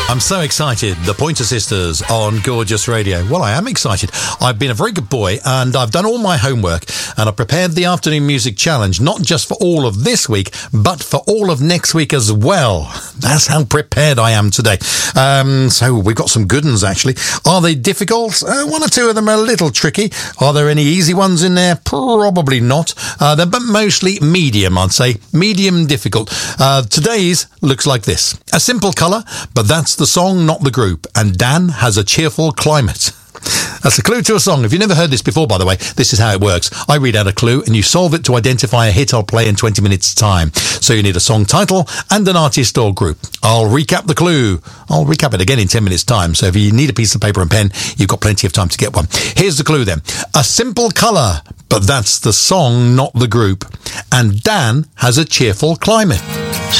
I'm so excited. The Pointer Sisters on Gorgeous Radio. Well, I am excited. I've been a very good boy and I've done all my homework and I've prepared the afternoon music challenge, not just for all of this week, but for all of next week as well. That's how prepared I am today. So we've got some good ones, actually. Are they difficult? One or two of them are a little tricky. Are there any easy ones in there? Probably not. But mostly medium, I'd say. Medium difficult. Today's looks like this. A simple colour, but that's the song, not the group. And Dan has a cheerful climate. That's a clue to a song. If you've never heard this before, by the way, this is how it works. I read out a clue and you solve it to identify a hit I'll play in 20 minutes' time. So you need a song title and an artist or group. I'll recap the clue. I'll recap it again in 10 minutes' time. So if you need a piece of paper and pen, you've got plenty of time to get one. Here's the clue then. A simple colour, but that's the song, not the group. And Dan has a cheerful climate.